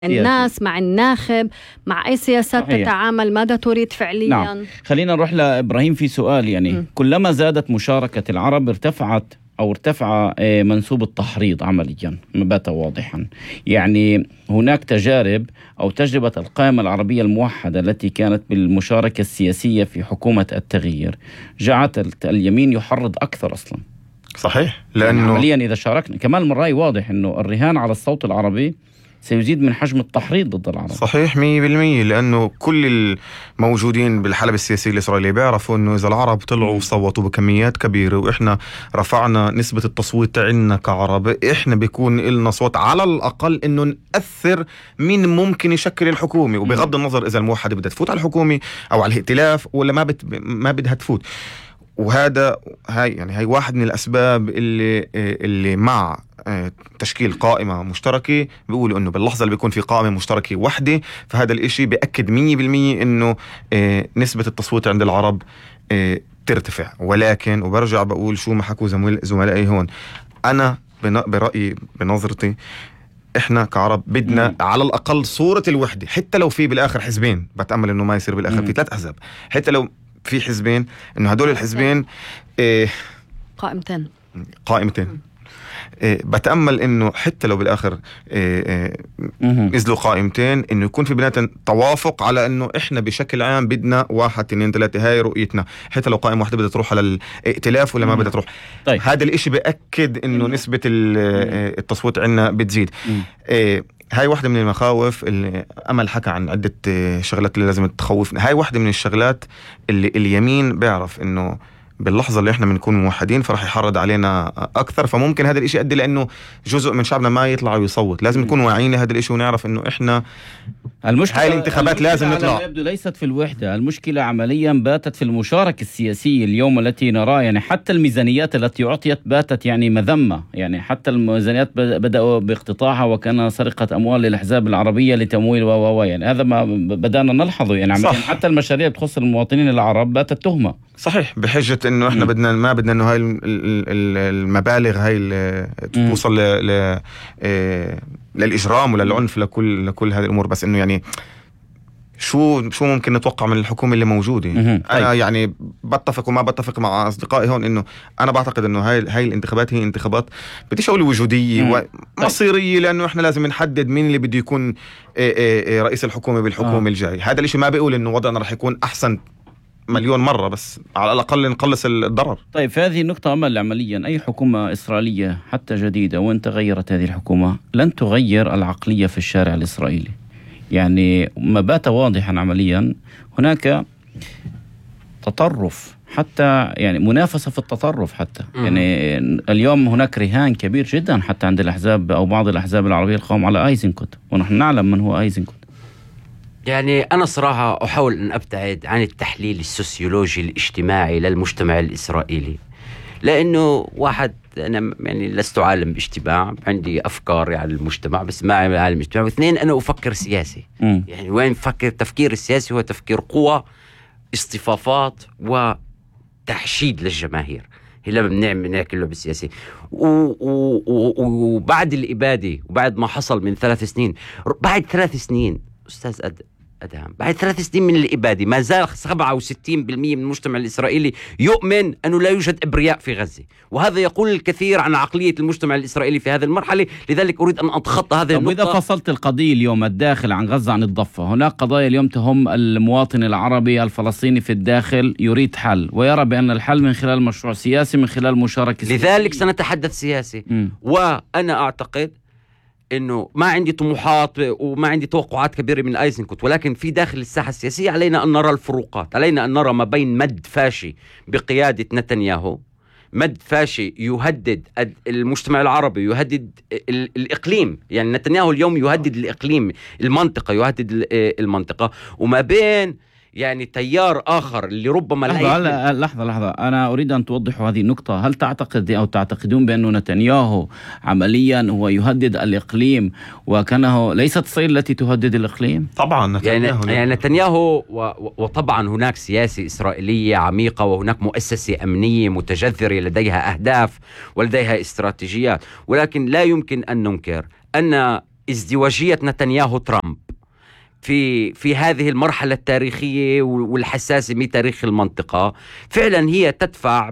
الناس مع الناخب، مع أي سياسات صحيح. تتعامل، ماذا تريد فعليا. نعم. خلينا نروح لإبراهيم في سؤال. يعني كلما زادت مشاركة العرب ارتفع منسوب التحريض عمليا، بات واضحا. يعني هناك تجارب أو تجربة القائمة العربية الموحدة التي كانت بالمشاركة السياسية في حكومة التغيير جعلت اليمين يحرض أكثر أصلا. صحيح، لأنه يعني عمليا إذا شاركنا كمال من رأي واضح أنه الرهان على الصوت العربي سيزيد من حجم التحريض ضد العرب. صحيح 100%، لأنه كل الموجودين بالحلبة السياسية الإسرائيلية بيعرفوا أنه إذا العرب طلعوا وصوتوا بكميات كبيرة وإحنا رفعنا نسبة التصويت عنا كعرب، إحنا بيكون إلنا صوت على الأقل أنه نأثر مين ممكن يشكل الحكومة، وبغض النظر إذا الموحدة بدها تفوت على الحكومة أو على الائتلاف ولا ما بدها تفوت. وهذا هاي واحد من الأسباب اللي مع تشكيل قائمة مشتركة بيقولوا إنه باللحظة اللي بيكون في قائمة مشتركة وحدة، فهذا الإشي بيأكد 100% إنه نسبة التصويت عند العرب ترتفع. ولكن وبرجع بقول شو ما حكوا زملائي هون، أنا برأيي بنظرتي إحنا كعرب بدنا على الأقل صورة الوحدة، حتى لو في بالآخر حزبين، بتأمل إنه ما يصير بالآخر في 3 أحزاب، حتى لو في حزبين إنه هدول الحزبين قائمتين بتأمل إنه حتى لو بالآخر نزلوا قائمتين، إنه يكون في بيناتنا توافق على إنه إحنا بشكل عام بدنا 1 2 3، هاي رؤيتنا، حتى لو قائمة واحدة بدها تروح على الائتلاف ولا ما بدها تروح. طيب. هذا الإشي بأكد إنه نسبة التصويت عنا بتزيد. هاي واحدة من المخاوف اللي أمل حكى عن عدة شغلات اللي لازم تخوفنا. هاي واحدة من الشغلات اللي اليمين بيعرف إنه باللحظة اللي احنا بنكون موحدين فرح يحرض علينا أكثر، فممكن هذا الإشي يؤدي لأنه جزء من شعبنا ما يطلع ويصوت. لازم نكون واعيين لهذا الإشي ونعرف إنه إحنا هاي الانتخابات لازم نطلع. يبدو ليست في الوحدة، المشكلة عمليا باتت في المشاركة السياسية اليوم التي نراه. يعني حتى الميزانيات التي أعطيت باتت يعني مذمة، يعني حتى الميزانيات بدأوا باقتطاعها وكان سرقة أموال للأحزاب العربية لتمويل يعني هذا ما بدأنا نلحظه. يعني عمليا حتى المشاريع تخص المواطنين العرب باتت تهمة، صحيح، بحجة إنه إحنا ما بدنا إنه هاي المبالغ هاي توصل للإجرام ولا العنف لكل هذه الأمور. بس إنه يعني شو ممكن نتوقع من الحكومة اللي موجودة. أنا يعني بتفق وما بتفق مع أصدقائي هون، إنه أنا بعتقد إنه هاي الانتخابات هي انتخابات بديش أقول وجودية ومصيرية، لأنه إحنا لازم نحدد مين اللي بده يكون رئيس الحكومة بالحكومة الجاي. هذا الإشي ما بيقول إنه وضعنا رح يكون أحسن مليون مرة، بس على الأقل نقلص الضرر. طيب في هذه النقطة أمل عمليا أي حكومة إسرائيلية حتى جديدة وإن تغيرت هذه الحكومة لن تغير العقلية في الشارع الإسرائيلي. يعني ما بات واضحا عمليا هناك تطرف، حتى يعني منافسة في التطرف حتى. يعني اليوم هناك رهان كبير جدا حتى عند الأحزاب أو بعض الأحزاب العربية القوم على أيزنكوت، ونحن نعلم من هو أيزنكوت. يعني أنا صراحة أحاول أن أبتعد عن التحليل السوسيولوجي الاجتماعي للمجتمع الإسرائيلي، لأنه واحد أنا يعني لست عالم باجتماع، عندي أفكار يعني المجتمع بس ما عالم اجتماع. واثنين أنا أفكر سياسي. يعني وين فكر التفكير السياسي هو تفكير قوة، اصطفافات وتحشيد للجماهير. هي لما بنعمل له بالسياسي. وبعد الإبادة وبعد ما حصل من 3 سنين، بعد 3 سنين أستاذ أدهم، بعد 3 سنين من الإبادة ما زال 67% من المجتمع الإسرائيلي يؤمن أنه لا يوجد إبرياء في غزة، وهذا يقول الكثير عن عقلية المجتمع الإسرائيلي في هذه المرحلة. لذلك أريد أن أتخطى هذه النقطة. وإذا فصلت القضية اليوم الداخل عن غزة عن الضفة، هناك قضايا اليوم تهم المواطن العربي الفلسطيني في الداخل يريد حل ويرى بأن الحل من خلال مشروع سياسي، من خلال مشاركة سياسية. لذلك سنتحدث سياسي. وأنا أعتقد إنه ما عندي طموحات وما عندي توقعات كبيرة من أيزنكوت، ولكن في داخل الساحة السياسية علينا أن نرى الفروقات، علينا أن نرى ما بين مد فاشي بقيادة نتنياهو، مد فاشي يهدد المجتمع العربي، يهدد الإقليم. يعني نتنياهو اليوم يهدد الإقليم، المنطقة، يهدد المنطقة، وما بين يعني تيار آخر اللي ربما لحظة أنا أريد أن توضحوا هذه النقطة. هل تعتقد أو تعتقدون بأن نتنياهو عمليا هو يهدد الإقليم وكانه ليست إسرائيل التي تهدد الإقليم؟ طبعا نتنياهو يعني نتنياهو وطبعا هناك سياسة إسرائيلية عميقة، وهناك مؤسسة أمنية متجذرة لديها أهداف ولديها استراتيجيات، ولكن لا يمكن أن ننكر أن ازدواجية نتنياهو ترامب في هذه المرحلة التاريخية والحساسة من تاريخ المنطقة فعلا هي تدفع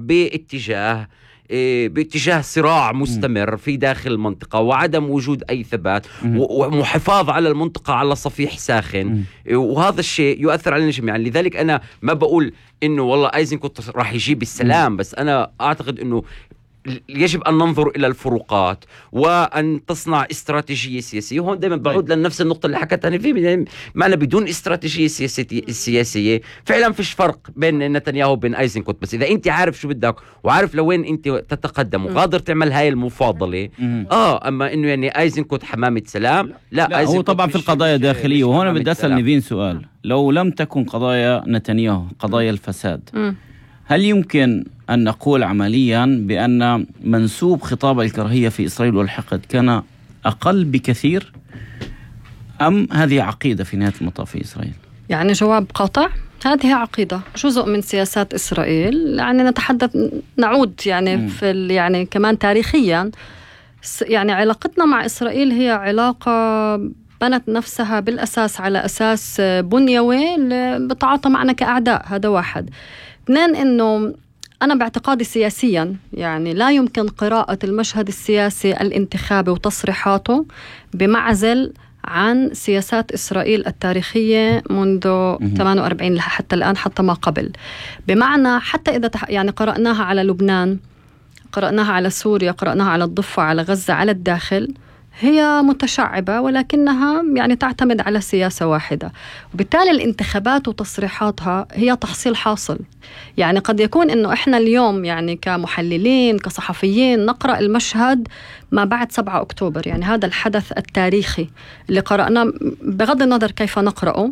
باتجاه صراع مستمر في داخل المنطقة وعدم وجود أي ثبات ومحافظة على المنطقة على صفيح ساخن، وهذا الشيء يؤثر علينا جميعا. لذلك أنا ما بقول إنه والله أيزنكوت راح يجيب السلام، بس أنا أعتقد إنه يجب أن ننظر إلى الفروقات وأن تصنع استراتيجية سياسية. وهون دائما بعود لنفس النقطة اللي حكتها فيه، معنا بدون استراتيجية سياسية فعلا فيش فرق بين نتنياهو وبين أيزنكوت. بس إذا أنت عارف شو بدك وعارف لوين أنت تتقدم وقادر تعمل هاي المفاضلة أما إنه يعني أيزنكوت حمامة سلام، لا هو طبعا في القضايا الداخلية. وهنا بدي أسأل نيفين سؤال، لو لم تكن قضايا نتنياهو قضايا الفساد، هل يمكن أن نقول عمليا بأن منسوب خطاب الكراهية في إسرائيل والحقد كان أقل بكثير، أم هذه عقيدة في نهاية المطاف في إسرائيل؟ يعني جواب قاطع، هذه عقيدة جزء من سياسات إسرائيل. يعني نتحدث نعود يعني يعني كمان تاريخيا، يعني علاقتنا مع إسرائيل هي علاقة بنت نفسها بالأساس على أساس بنيوي بتعاطى معنا كأعداء. هذا واحد. اثنين، إنه أنا باعتقادي سياسيا يعني لا يمكن قراءة المشهد السياسي الانتخابي وتصريحاته بمعزل عن سياسات إسرائيل التاريخية منذ 48 حتى الآن، حتى ما قبل. بمعنى حتى إذا يعني قرأناها على لبنان، قرأناها على سوريا، قرأناها على الضفة، على غزة، على الداخل، هي متشعبة ولكنها يعني تعتمد على سياسة واحدة. وبالتالي الانتخابات وتصريحاتها هي تحصيل حاصل. يعني قد يكون إنه إحنا اليوم يعني كمحللين كصحفيين نقرأ المشهد ما بعد 7 أكتوبر، يعني هذا الحدث التاريخي اللي قرأناه، بغض النظر كيف نقرأه،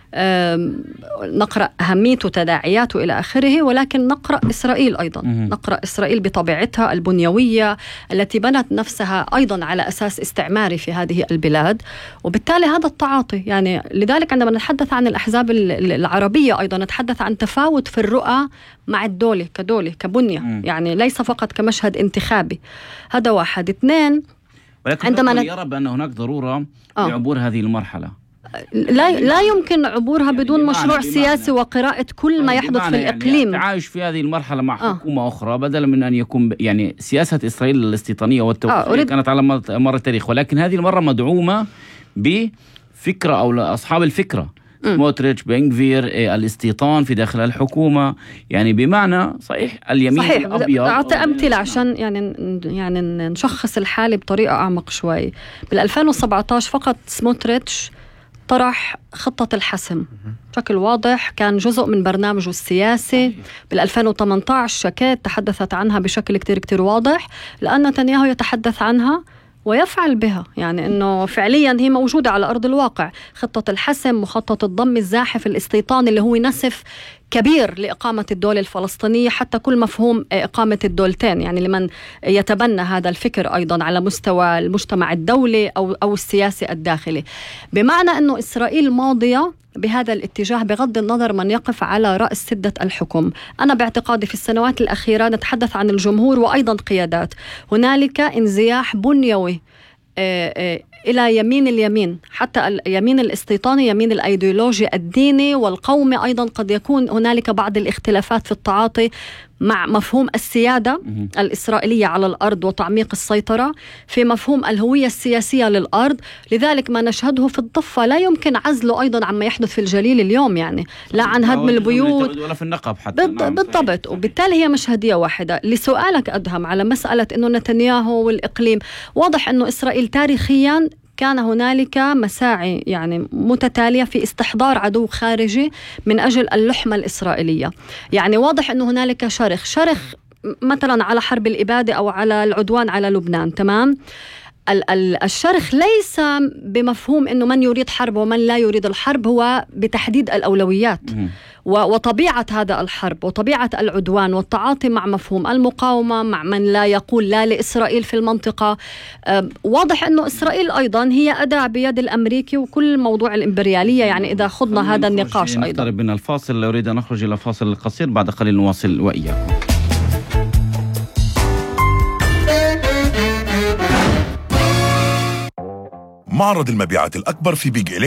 نقرأ أهميته وتداعياته إلى آخره، ولكن نقرأ إسرائيل أيضا. نقرأ إسرائيل بطبيعتها البنيوية التي بنت نفسها أيضا على أساس استعماري في هذه البلاد. وبالتالي هذا التعاطي، يعني لذلك عندما نتحدث عن الأحزاب العربية أيضا نتحدث عن تفاوت في الرؤى مع الدولة كدولة كبنية، يعني ليس فقط كمشهد انتخابي. هذا واحد. اثنين، عندما يرى بأن هناك ضرورة لعبور هذه المرحلة، لا يمكن عبورها يعني بدون مشروع سياسي وقراءة كل ما يحدث في الإقليم. يعني تعايش في هذه المرحلة مع حكومة أخرى بدلا من أن يكون يعني سياسة إسرائيل الاستيطانية والتوقيع كانت على مر التاريخ، ولكن هذه المرة مدعومة بفكرة أو أصحاب الفكرة سموتريتش، بن غفير، الاستيطان في داخل الحكومة، يعني بمعنى صحيح اليمين صحيح. الأبيض. أعطي أمثلة عشان يعني نشخص الحالة بطريقة أعمق شوي. بال2017 فقط سموتريتش طرح خطة الحسم بشكل واضح، كان جزء من برنامجه السياسي. بال2018 شكيت تحدثت عنها بشكل كتير واضح، لأن نتنياهو يتحدث عنها ويفعل بها، يعني أنه فعليا هي موجودة على أرض الواقع. خطة الحسم، مخطط الضم الزاحف الاستيطاني اللي هو نسف كبير لإقامة الدولة الفلسطينية، حتى كل مفهوم إقامة الدولتين، يعني لمن يتبنى هذا الفكر أيضا على مستوى المجتمع الدولي أو السياسي الداخلي. بمعنى أنه إسرائيل ماضية بهذا الاتجاه بغض النظر من يقف على رأس سدة الحكم. أنا باعتقادي في السنوات الأخيرة نتحدث عن الجمهور وأيضا قيادات، هنالك انزياح بنيوي إلى يمين اليمين، حتى اليمين الاستيطاني، يمين الأيديولوجي الديني والقومي. أيضا قد يكون هنالك بعض الاختلافات في التعاطي مع مفهوم السيادة الإسرائيلية على الأرض وتعميق السيطرة، في مفهوم الهوية السياسية للأرض. لذلك ما نشهده في الضفة لا يمكن عزله أيضا عما يحدث في الجليل اليوم، يعني لا عن هدم البيوت ولا في النقب حتى. بالضبط. وبالتالي هي مشهدية واحدة. لسؤالك أدهم على مسألة أنه نتنياهو والإقليم، واضح أنه إسرائيل تاريخيا كان هنالك مساعي يعني متتالية في استحضار عدو خارجي من أجل اللحمة الإسرائيلية. يعني واضح أنه هنالك شرخ مثلا على حرب الإبادة أو على العدوان على لبنان، تمام؟ الشرخ ليس بمفهوم أنه من يريد حرب ومن لا يريد الحرب، هو بتحديد الأولويات وطبيعة هذا الحرب وطبيعة العدوان والتعاطي مع مفهوم المقاومة، مع من لا يقول لا لإسرائيل في المنطقة. واضح أنه إسرائيل أيضا هي أداة بيد الأمريكي وكل موضوع الإمبريالية، يعني إذا خضنا هذا النقاش أيضا. نقترب من الفاصل، لا أريد أن نخرج إلى فاصل قصير، بعد قليل نواصل وإياكم. معرض المبيعات الأكبر في بيج